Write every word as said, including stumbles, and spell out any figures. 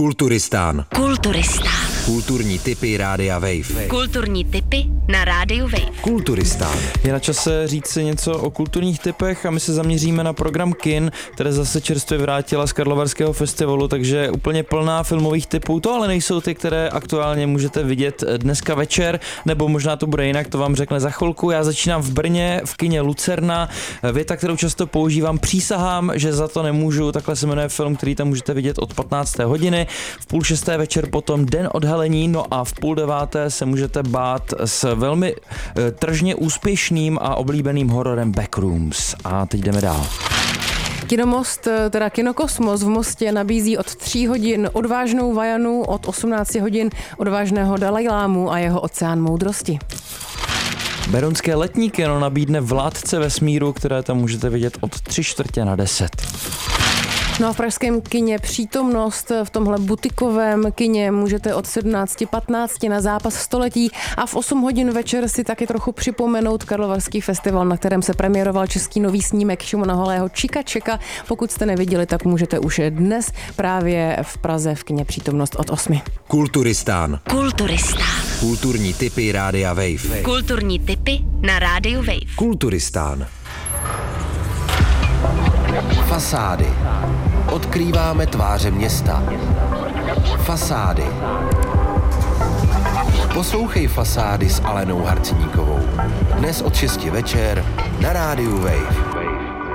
Kulturistán. Kulturistán. Kulturní tipy Rádia Wave. Kulturní tipy na Rádiu Wave. Kulturistán. Je na čase říct si něco o kulturních tipech a my se zaměříme na program kin, které zase čerstvě vrátila z Karlovarského festivalu, takže úplně plná filmových tipů. To ale nejsou ty, které aktuálně můžete vidět dneska večer, nebo možná to bude jinak, to vám řekne za chvilku. Já začínám v Brně, v kině Lucerna. Věta, kterou často používám, přísahám, že za to nemůžu. Takhle se jmenuje film, který tam můžete vidět od patnácté hodiny. V půl šesté večer potom Den odhalení, no a v půl deváté se můžete bát s velmi e, tržně úspěšným a oblíbeným hororem Backrooms. A teď jdeme dál. Kinomost, teda Kinokosmos v Mostě nabízí od tří hodin odvážnou vajanu, od osmnácti hodin odvážného Dalajlámu a jeho oceán moudrosti. Berounské letní kino nabídne Vládce vesmíru, které tam můžete vidět od tři čtvrtě na deset. No a v pražském kině Přítomnost, v tomhle butikovém kině můžete od sedmnácti patnácti na zápas století a v osm hodin večer si taky trochu připomenout Karlovarský festival, na kterém se premiéroval český nový snímek Šimona Holého Čika Čeka. Pokud jste neviděli, tak můžete už dnes právě v Praze v kině Přítomnost od osmi. Kulturistán. Kulturistán. Kulturní tipy Rádia Wave. Kulturní tipy na Rádiu Wave. Kulturistán. Fasády. Odkrýváme tváře města. Fasády. Poslouchej Fasády s Alenou Harceníkovou. Dnes od šesti večer na Rádiu Wave.